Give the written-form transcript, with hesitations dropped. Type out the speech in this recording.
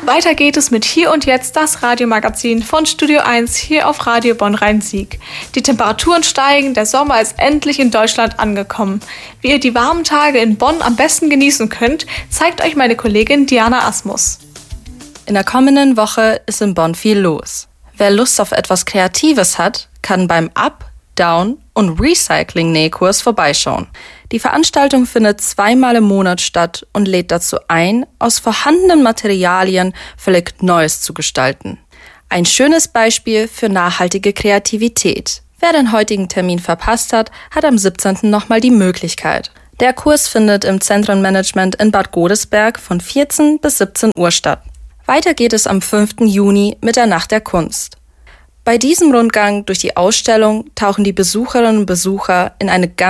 Weiter geht es mit Hier und Jetzt, das Radiomagazin von Studio 1 hier auf Radio Bonn-Rhein-Sieg. Die Temperaturen steigen, der Sommer ist endlich in Deutschland angekommen. Wie ihr die warmen Tage in Bonn am besten genießen könnt, zeigt euch meine Kollegin Diana Asmus. In der kommenden Woche ist in Bonn viel los. Wer Lust auf etwas Kreatives hat, kann beim Up-, Down- und Recycling-Nähkurs vorbeischauen. Die Veranstaltung findet 2-mal im Monat statt und lädt dazu ein, aus vorhandenen Materialien völlig Neues zu gestalten. Ein schönes Beispiel für nachhaltige Kreativität. Wer den heutigen Termin verpasst hat, hat am 17. nochmal die Möglichkeit. Der Kurs findet im Zentrenmanagement in Bad Godesberg von 14 bis 17 Uhr statt. Weiter geht es am 5. Juni mit der Nacht der Kunst. Bei diesem Rundgang durch die Ausstellung tauchen die Besucherinnen und Besucher in eine ganz